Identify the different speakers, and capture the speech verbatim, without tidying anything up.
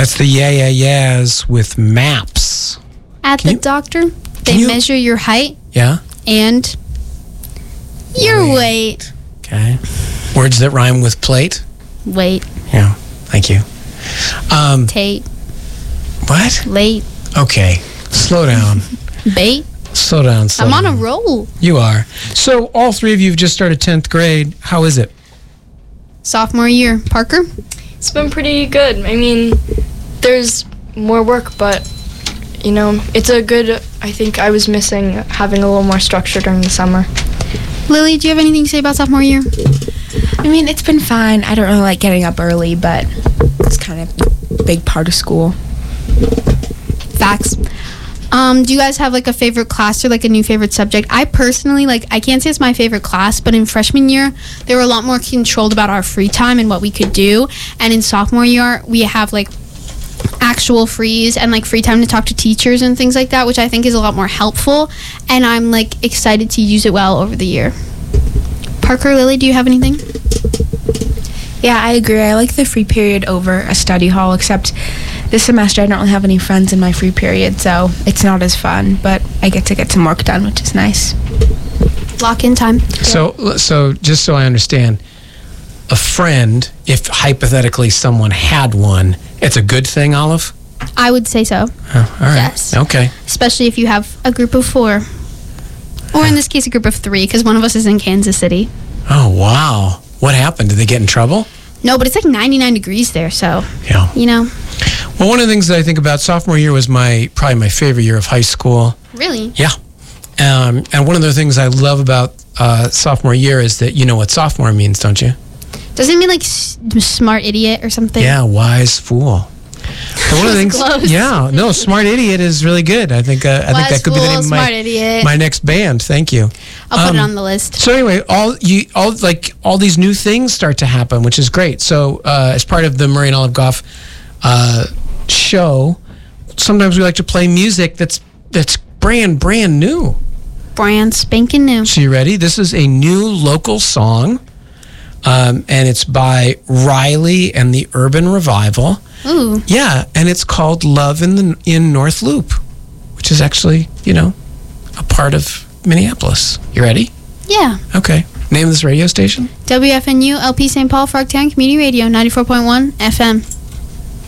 Speaker 1: That's the Yeah Yeah Yeahs with Maps.
Speaker 2: At
Speaker 1: Can
Speaker 2: the
Speaker 1: you-
Speaker 2: doctor, they
Speaker 1: you-
Speaker 2: measure your height
Speaker 1: Yeah?
Speaker 2: and your weight.
Speaker 1: Okay. Words that rhyme with plate?
Speaker 2: Weight,
Speaker 1: Yeah. Thank you. Um,
Speaker 2: Tate,
Speaker 1: what?
Speaker 2: late,
Speaker 1: Okay. Slow down.
Speaker 2: bait.
Speaker 1: Slow down. Slow
Speaker 2: I'm on a
Speaker 1: down.
Speaker 2: roll.
Speaker 1: You are. So all three of you have just started tenth grade. How is it?
Speaker 2: Sophomore year. Parker?
Speaker 3: It's been pretty good. I mean, there's more work, but, you know, it's a good, I think I was missing having a little more structure during the summer.
Speaker 2: Lily, do you have anything to say about sophomore year?
Speaker 4: I mean, it's been fine. I don't really like getting up early, but it's kind of a big part of school.
Speaker 2: Facts. Um, do you guys have like a favorite class or like a new favorite subject? I personally, like, I can't say it's my favorite class, but in freshman year, they were a lot more controlled about our free time and what we could do. And in sophomore year, we have like actual frees and like free time to talk to teachers and things like that, which I think is a lot more helpful. And I'm like excited to use it well over the year. Parker, Lily, do you have anything?
Speaker 4: Yeah, I agree. I like the free period over a study hall, except this semester I don't really have any friends in my free period, so it's not as fun, but I get to get some work done, which is nice.
Speaker 2: Lock in time.
Speaker 1: So, so just so I understand, a friend, if hypothetically someone had one, it's a good thing, Olive?
Speaker 2: I would say so,
Speaker 1: Oh, all right.
Speaker 2: Yes.
Speaker 1: Okay.
Speaker 2: especially if you have a group of four. Or in this case, a group of three, because one of us is in Kansas City.
Speaker 1: Oh, wow. What happened? Did they get in trouble?
Speaker 2: No, but it's like ninety-nine degrees there, so,
Speaker 1: Yeah.
Speaker 2: you know.
Speaker 1: Well, one of the things that I think about sophomore year was my probably my favorite year of high school.
Speaker 2: Really?
Speaker 1: Yeah. Um, and one of the things I love about uh, sophomore year is that you know what sophomore means, don't you?
Speaker 2: Doesn't it mean like s- smart idiot or something?
Speaker 1: Yeah, wise fool. And one of the things,
Speaker 2: Close.
Speaker 1: yeah, no, smart idiot is really good. I think uh, I think
Speaker 2: Wise
Speaker 1: that could be the
Speaker 2: fool,
Speaker 1: name of
Speaker 2: smart
Speaker 1: my,
Speaker 2: idiot.
Speaker 1: my next band. Thank you.
Speaker 2: I'll put it
Speaker 1: Um,
Speaker 2: on the list.
Speaker 1: So anyway, all you all like all these new things start to happen, which is great. So uh, as part of the Murray and Olive Goff uh, show, sometimes we like to play music that's that's brand brand new.
Speaker 2: Brand spanking new.
Speaker 1: So you ready? This is a new local song, um, and it's by Riley and the Urban Revival.
Speaker 2: Ooh.
Speaker 1: Yeah, and it's called "Love in the in North Loop," which is actually, you know, a part of Minneapolis. You ready?
Speaker 2: Yeah.
Speaker 1: Okay. Name of this radio station?
Speaker 2: W F N U L P Saint Paul Frogtown Community Radio ninety-four point one F M.